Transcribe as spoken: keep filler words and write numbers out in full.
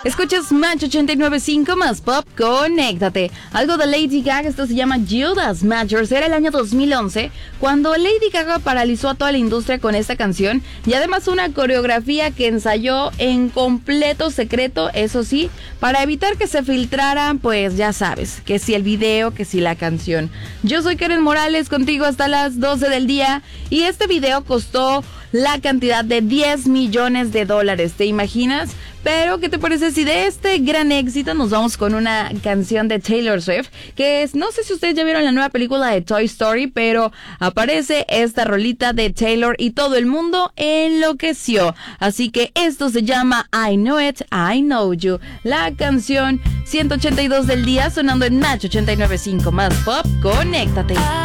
Escuchas Match ochenta y nueve punto cinco más pop, conéctate. Algo de Lady Gaga, esto se llama Judas Matchers. Era el año dos mil once cuando Lady Gaga paralizó a toda la industria con esta canción y además una coreografía que ensayó en completo secreto, eso sí, para evitar que se filtraran, pues ya sabes, que si el video, que si la canción. Yo soy Karen Morales, contigo hasta las doce del día y este video costó la cantidad de diez millones de dólares, ¿te imaginas? Pero, ¿qué te parece si de este gran éxito nos vamos con una canción de Taylor Swift? Que es, no sé si ustedes ya vieron la nueva película de Toy Story, pero aparece esta rolita de Taylor y todo el mundo enloqueció. Así que esto se llama I Know It, I Know You. La canción ciento ochenta y dos del día sonando en Match ochenta y nueve punto cinco más pop, conéctate.